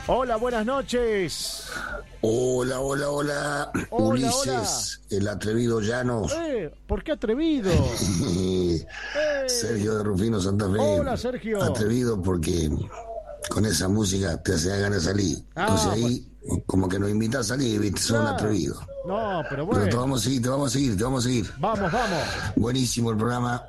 Hola, buenas noches. Hola. Ulises, hola. El atrevido Llanos. ¿Por qué atrevido? Sergio de Rufino Santa Fe. Hola, Sergio. Atrevido porque con esa música te hace ganas de salir. Entonces ahí, como que nos invita a salir, ¿viste? Son atrevidos. No, pero bueno. Pero te vamos a seguir. Vamos. Buenísimo el programa.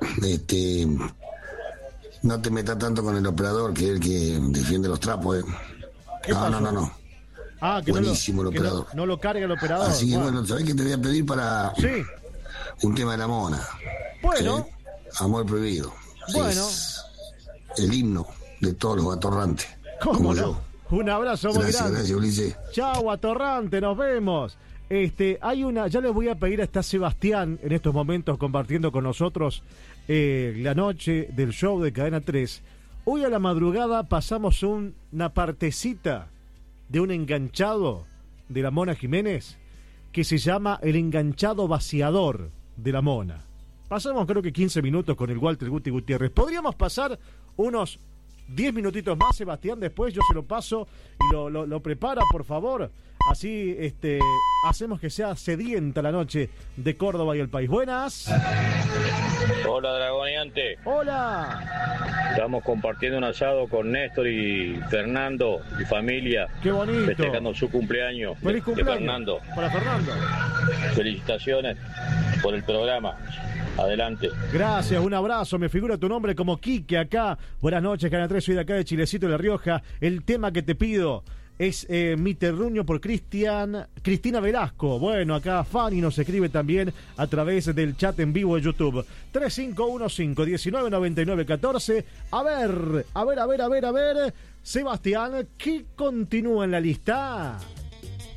No te metas tanto con el operador, que es el que defiende los trapos, No. Que buenísimo el operador. No lo carga el operador. Así que bueno, ¿sabés qué te voy a pedir para un tema de la mona? Bueno. Amor prohibido. Bueno. Es el himno de todos los atorrantes. ¿Cómo como no? yo. Un abrazo muy grande. Gracias, Ulises. Chau, atorrante, nos vemos. Ya les voy a pedir a Sebastián en estos momentos compartiendo con nosotros la noche del show de Cadena 3. Hoy a la madrugada pasamos una partecita de un enganchado de la Mona Jiménez que se llama El Enganchado Vaciador de la Mona. Pasamos creo que 15 minutos con el Walter Guti Gutiérrez. Podríamos pasar unos 10 minutitos más, Sebastián, después yo se lo paso y lo prepara, por favor. Así hacemos que sea sedienta la noche de Córdoba y el país. Buenas. Hola, Dragoneante. Hola. Estamos compartiendo un asado con Néstor y Fernando y familia. Qué bonito. Festejando su cumpleaños. Feliz cumpleaños. De Fernando. Para Fernando. Felicitaciones por el programa. Adelante. Gracias, un abrazo. Me figura tu nombre como Quique acá. Buenas noches, Canal 3, soy de acá de Chilecito de La Rioja. El tema que te pido es Mi Terruño por Cristina Velasco. Bueno, acá Fanny nos escribe también a través del chat en vivo de YouTube. 3515-199914. A ver, Sebastián, ¿qué continúa en la lista?